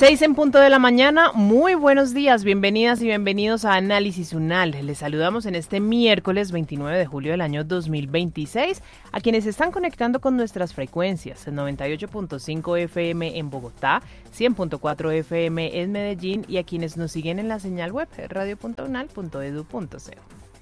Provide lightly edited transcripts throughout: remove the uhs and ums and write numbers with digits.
6 en punto de la mañana, muy buenos días, bienvenidas y bienvenidos a Análisis UNAL. Les saludamos en este miércoles 29 de julio del año 2026 a quienes se están conectando con nuestras frecuencias, 98.5 FM en Bogotá, 100.4 FM en Medellín y a quienes nos siguen en la señal web radio.unal.edu.co.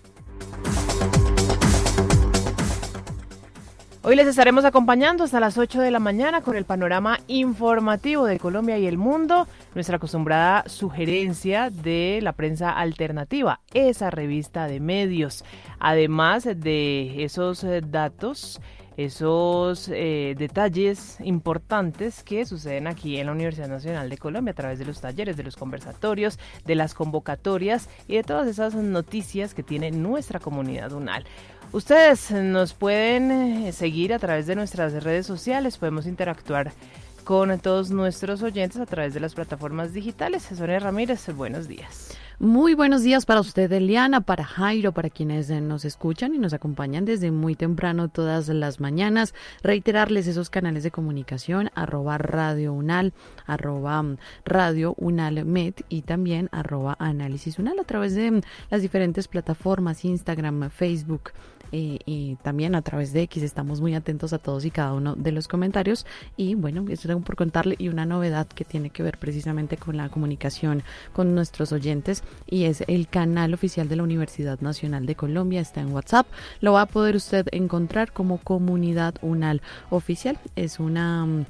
Hoy les estaremos acompañando hasta las 8 de la mañana con el panorama informativo de Colombia y el mundo, nuestra acostumbrada sugerencia de la prensa alternativa, esa revista de medios, además de esos datos, esos detalles importantes que suceden aquí en la Universidad Nacional de Colombia a través de los talleres, de los conversatorios, de las convocatorias y de todas esas noticias que tiene nuestra comunidad UNAL. Ustedes nos pueden seguir a través de nuestras redes sociales, podemos interactuar con todos nuestros oyentes a través de las plataformas digitales. Sonia Ramírez, buenos días. Muy buenos días para usted, Eliana, para Jairo, para quienes nos escuchan y nos acompañan desde muy temprano todas las mañanas. Reiterarles esos canales de comunicación, @radiounal, @radiounalmed y también @análisis_unal a través de las diferentes plataformas, Instagram, Facebook, y también a través de X. Estamos muy atentos a todos y cada uno de los comentarios y bueno, esto tengo por contarle y una novedad que tiene que ver precisamente con la comunicación con nuestros oyentes y es el canal oficial de la Universidad Nacional de Colombia. Está en WhatsApp, lo va a poder usted encontrar como Comunidad UNAL Oficial. Es un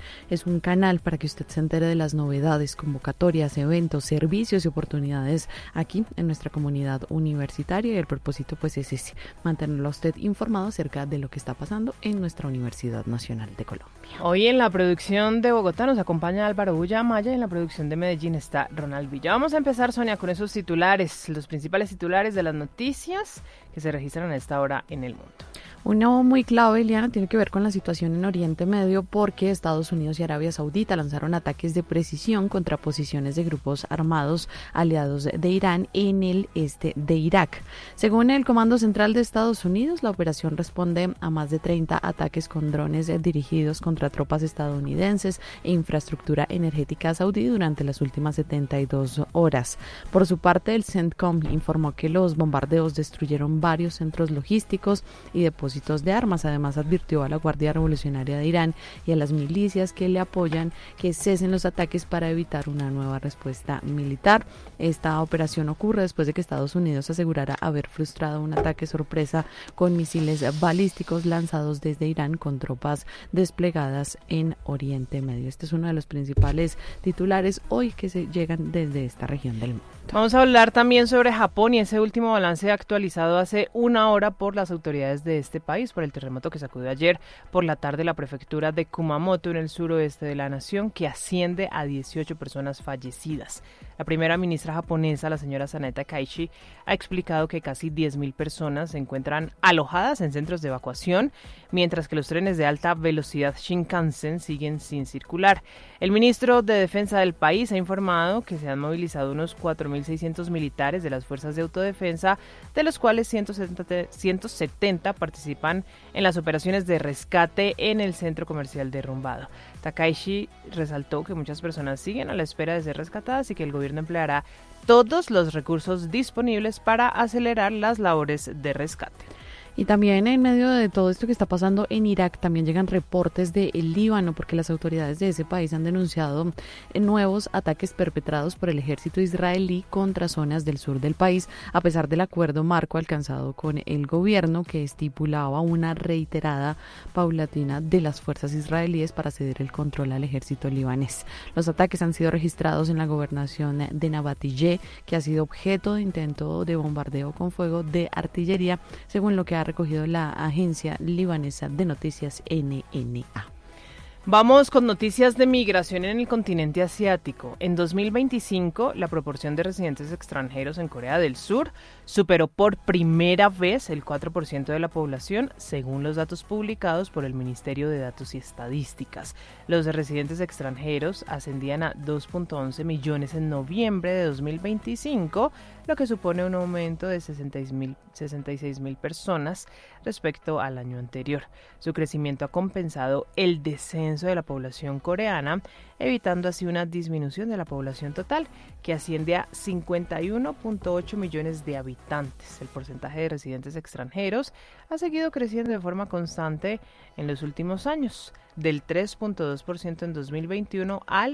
canal para que usted se entere de las novedades, convocatorias, eventos, servicios y oportunidades aquí en nuestra comunidad universitaria y el propósito pues es ese, mantenerlo a usted informado acerca de lo que está pasando en nuestra Universidad Nacional de Colombia. Hoy en la producción de Bogotá nos acompaña Álvaro Bulla Amaya y en la producción de Medellín está Ronald Villa. Vamos a empezar, Sonia, con esos titulares, los principales titulares de las noticias que se registran a esta hora en el mundo. Uno muy clave, Eliana, tiene que ver con la situación en Oriente Medio porque Estados Unidos y Arabia Saudita lanzaron ataques de precisión contra posiciones de grupos armados aliados de Irán en el este de Irak. Según el Comando Central de Estados Unidos, la operación responde a más de 30 ataques con drones dirigidos contra tropas estadounidenses e infraestructura energética saudí durante las últimas 72 horas. Por su parte, el CENTCOM informó que los bombardeos destruyeron varios centros logísticos y depósitos de armas. Además, advirtió a la Guardia Revolucionaria de Irán y a las milicias que le apoyan que cesen los ataques para evitar una nueva respuesta militar. Esta operación ocurre después de que Estados Unidos asegurara haber frustrado un ataque sorpresa con misiles balísticos lanzados desde Irán con tropas desplegadas en Oriente Medio. Este es uno de los principales titulares hoy que se llegan desde esta región del mundo. Vamos a hablar también sobre Japón y ese último balance actualizado hace una hora por las autoridades de este país por el terremoto que sacudió ayer por la tarde la prefectura de Kumamoto en el suroeste de la nación, que asciende a 18 personas fallecidas. La primera ministra japonesa, la señora Sanai Takaichi, ha explicado que casi 10.000 personas se encuentran alojadas en centros de evacuación, mientras que los trenes de alta velocidad Shinkansen siguen sin circular. El ministro de Defensa del país ha informado que se han movilizado unos 4.600 militares de las fuerzas de autodefensa, de los cuales 170 participan en las operaciones de rescate en el centro comercial derrumbado. Takaichi resaltó que muchas personas siguen a la espera de ser rescatadas y que el gobierno empleará todos los recursos disponibles para acelerar las labores de rescate. Y también en medio de todo esto que está pasando en Irak, también llegan reportes del Líbano, porque las autoridades de ese país han denunciado nuevos ataques perpetrados por el ejército israelí contra zonas del sur del país, a pesar del acuerdo marco alcanzado con el gobierno que estipulaba una reiterada paulatina de las fuerzas israelíes para ceder el control al ejército libanés. Los ataques han sido registrados en la gobernación de Nabatiyeh, que ha sido objeto de intento de bombardeo con fuego de artillería, según lo que ha recogido la agencia libanesa de noticias NNA. Vamos con noticias de migración en el continente asiático. En 2025, la proporción de residentes extranjeros en Corea del Sur superó por primera vez el 4% de la población, según los datos publicados por el Ministerio de Datos y Estadísticas. Los residentes extranjeros ascendían a 2.11 millones en noviembre de 2025, lo que supone un aumento de 66.000 personas respecto al año anterior. Su crecimiento ha compensado el descenso de la población coreana, evitando así una disminución de la población total, que asciende a 51.8 millones de habitantes. El porcentaje de residentes extranjeros ha seguido creciendo de forma constante en los últimos años, del 3.2% en 2021 al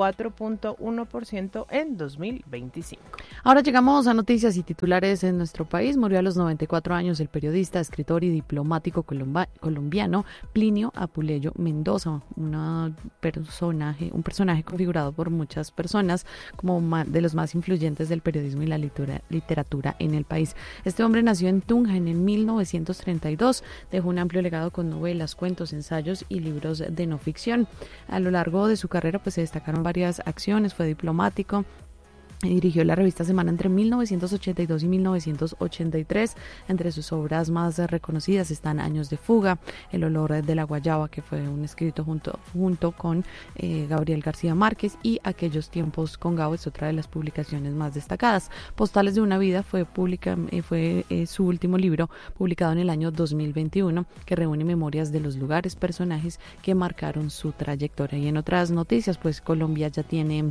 4.1% en 2025. Ahora llegamos a noticias y titulares en nuestro país. Murió a los 94 años el periodista, escritor y diplomático colombiano Plinio Apuleyo Mendoza, un personaje configurado por muchas personas como de los más influyentes del periodismo y la literatura en el país. Este hombre nació en Tunja en 1932, dejó un amplio legado con novelas, cuentos, ensayos y libros de no ficción. A lo largo de su carrera se destacaron varias acciones, fue diplomático, dirigió la revista Semana entre 1982 y 1983. Entre sus obras más reconocidas están Años de fuga, El olor de la guayaba, que fue un escrito junto con Gabriel García Márquez, y Aquellos tiempos con Gabo es otra de las publicaciones más destacadas. Postales de una vida fue su último libro, publicado en el año 2021, que reúne memorias de los lugares, personajes que marcaron su trayectoria. Y en otras noticias, pues Colombia ya tiene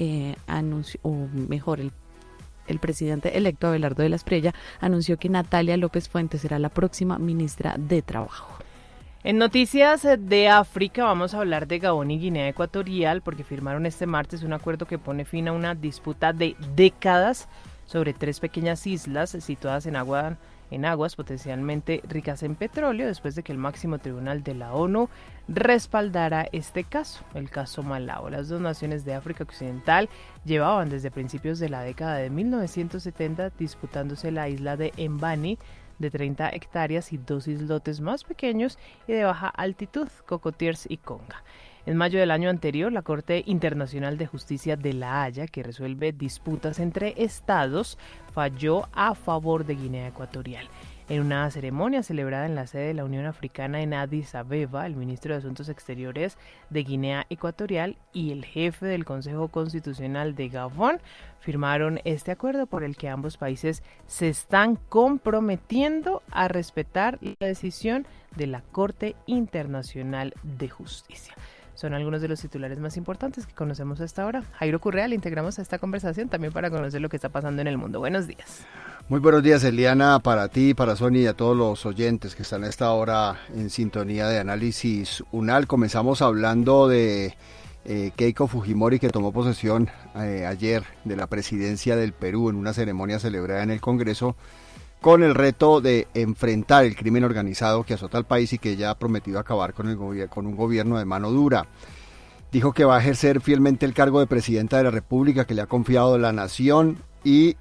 el presidente electo Abelardo de la Espriella anunció que Natalia López Fuentes será la próxima ministra de Trabajo. En noticias de África vamos a hablar de Gabón y Guinea Ecuatorial, porque firmaron este martes un acuerdo que pone fin a una disputa de décadas sobre 3 pequeñas islas situadas en aguas potencialmente ricas en petróleo, después de que el máximo tribunal de la ONU respaldara este caso, el caso Malabo. Las 2 naciones de África Occidental llevaban desde principios de la década de 1970 disputándose la isla de Mbani, de 30 hectáreas, y 2 islotes más pequeños y de baja altitud, Cocotiers y Conga. En mayo del año anterior, la Corte Internacional de Justicia de La Haya, que resuelve disputas entre estados, falló a favor de Guinea Ecuatorial. En una ceremonia celebrada en la sede de la Unión Africana en Addis Abeba, el ministro de Asuntos Exteriores de Guinea Ecuatorial y el jefe del Consejo Constitucional de Gabón firmaron este acuerdo, por el que ambos países se están comprometiendo a respetar la decisión de la Corte Internacional de Justicia. Son algunos de los titulares más importantes que conocemos hasta ahora. Jairo Correa, le integramos a esta conversación también para conocer lo que está pasando en el mundo. Buenos días. Muy buenos días, Eliana, para ti, para Sonia y a todos los oyentes que están a esta hora en sintonía de Análisis UNAL. Comenzamos hablando de Keiko Fujimori, que tomó posesión ayer de la presidencia del Perú en una ceremonia celebrada en el Congreso, con el reto de enfrentar el crimen organizado que azota al país y que ya ha prometido acabar con un gobierno de mano dura. Dijo que va a ejercer fielmente el cargo de presidenta de la República que le ha confiado la nación y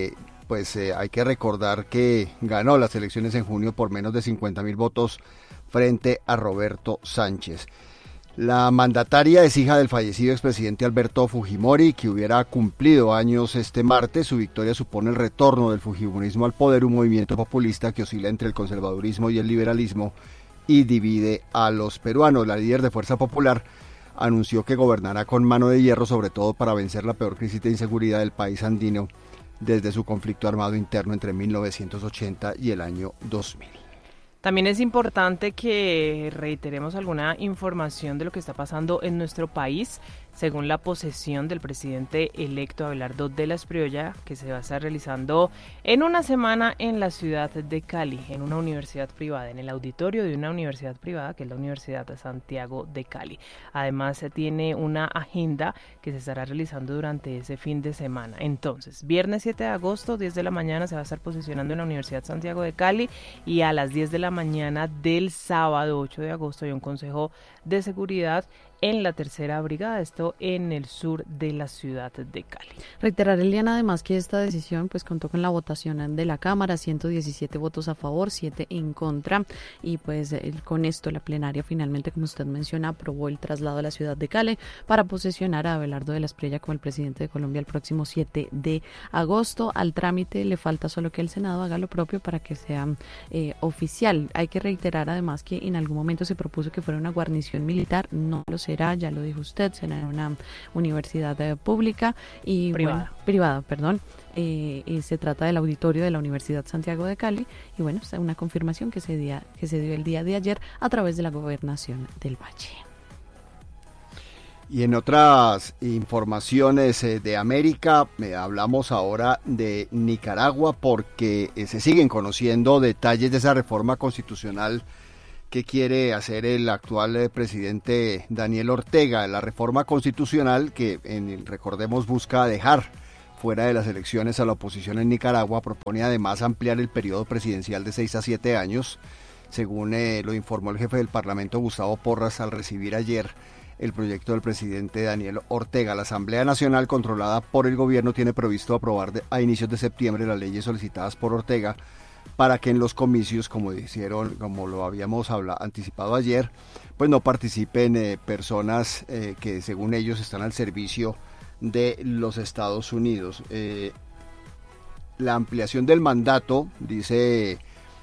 hay que recordar que ganó las elecciones en junio por menos de 50.000 votos frente a Roberto Sánchez. La mandataria es hija del fallecido expresidente Alberto Fujimori, que hubiera cumplido años este martes. Su victoria supone el retorno del fujimorismo al poder, un movimiento populista que oscila entre el conservadurismo y el liberalismo y divide a los peruanos. La líder de Fuerza Popular anunció que gobernará con mano de hierro, sobre todo para vencer la peor crisis de inseguridad del país andino desde su conflicto armado interno entre 1980 y el año 2000. También es importante que reiteremos alguna información de lo que está pasando en nuestro país. Según la posesión del presidente electo Abelardo de la Espriella, que se va a estar realizando en una semana en la ciudad de Cali, en una universidad privada, en el auditorio de una universidad privada, que es la Universidad de Santiago de Cali. Además, se tiene una agenda que se estará realizando durante ese fin de semana. Entonces, viernes 7 de agosto, 10 de la mañana, se va a estar posicionando en la Universidad Santiago de Cali, y a las 10 de la mañana del sábado 8 de agosto hay un consejo de seguridad en la tercera brigada, esto en el sur de la ciudad de Cali. Reiterar, Eliana, además que esta decisión pues contó con la votación de la Cámara, 117 votos a favor, 7 en contra, y pues con esto la plenaria finalmente, como usted menciona, aprobó el traslado a la ciudad de Cali para posesionar a Abelardo de la Espriella como el presidente de Colombia el próximo 7 de agosto. Al trámite le falta solo que el Senado haga lo propio para que sea oficial. Hay que reiterar además que en algún momento se propuso que fuera una guarnición militar, no lo sé. será, ya lo dijo usted, será en una universidad pública y privada, perdón. Se trata del auditorio de la Universidad Santiago de Cali y bueno, es una confirmación que se dio el día de ayer a través de la Gobernación del Valle. Y en otras informaciones de América, hablamos ahora de Nicaragua porque se siguen conociendo detalles de esa reforma constitucional que quiere hacer el actual presidente Daniel Ortega. La reforma constitucional que, recordemos, busca dejar fuera de las elecciones a la oposición en Nicaragua, propone además ampliar el periodo presidencial de 6 a 7 años, según lo informó el jefe del Parlamento, Gustavo Porras, al recibir ayer el proyecto del presidente Daniel Ortega. La Asamblea Nacional, controlada por el gobierno, tiene previsto aprobar a inicios de septiembre las leyes solicitadas por Ortega para que en los comicios, como lo habíamos anticipado ayer, pues no participen personas que según ellos están al servicio de los Estados Unidos. La ampliación del mandato, dice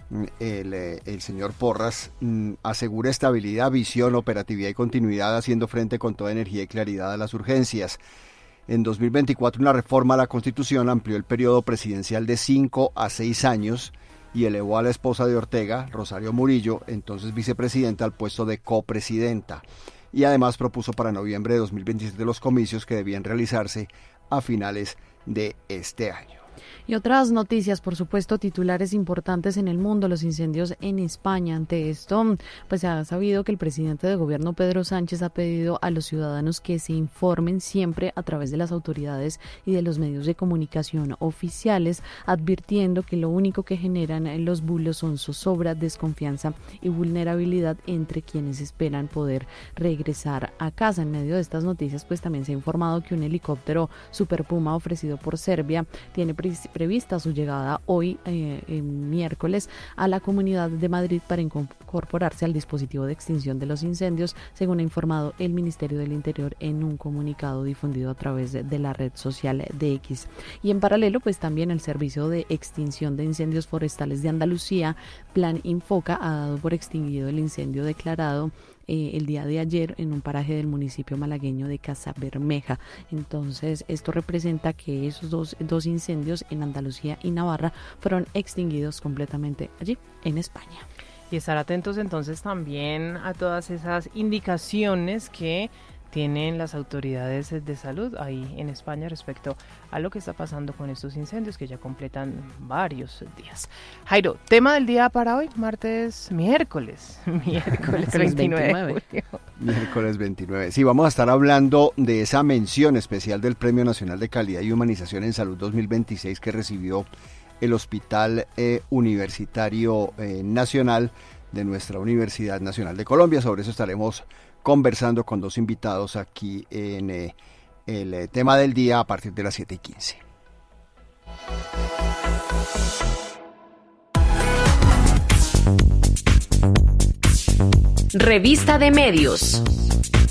el señor Porras, asegura estabilidad, visión, operatividad y continuidad, haciendo frente con toda energía y claridad a las urgencias. En 2024, una reforma a la Constitución amplió el periodo presidencial de 5 a 6 años y elevó a la esposa de Ortega, Rosario Murillo, entonces vicepresidenta, al puesto de copresidenta. Y además propuso para noviembre de 2027 los comicios que debían realizarse a finales de este año. Y otras noticias, por supuesto, titulares importantes en el mundo, los incendios en España. Ante esto, pues se ha sabido que el presidente de gobierno, Pedro Sánchez, ha pedido a los ciudadanos que se informen siempre a través de las autoridades y de los medios de comunicación oficiales, advirtiendo que lo único que generan los bulos son zozobra, desconfianza y vulnerabilidad entre quienes esperan poder regresar a casa. En medio de estas noticias, pues también se ha informado que un helicóptero Super Puma ofrecido por Serbia tiene prevista su llegada hoy, miércoles, a la Comunidad de Madrid para incorporarse al dispositivo de extinción de los incendios, según ha informado el Ministerio del Interior en un comunicado difundido a través de la red social de X. Y en paralelo, pues también el Servicio de Extinción de Incendios Forestales de Andalucía, Plan Infoca, ha dado por extinguido el incendio declarado el día de ayer en un paraje del municipio malagueño de Casabermeja. Entonces, esto representa que esos dos incendios en Andalucía y Navarra fueron extinguidos completamente allí en España. Y estar atentos entonces también a todas esas indicaciones que tienen las autoridades de salud ahí en España respecto a lo que está pasando con estos incendios que ya completan varios días. Jairo, tema del día para hoy, miércoles 29 de julio. Miércoles 29. Sí, vamos a estar hablando de esa mención especial del Premio Nacional de Calidad y Humanización en Salud 2026 que recibió el Hospital Universitario Nacional de nuestra Universidad Nacional de Colombia. Sobre eso estaremos conversando con dos invitados aquí en el tema del día a partir de las 7:15. Revista de Medios.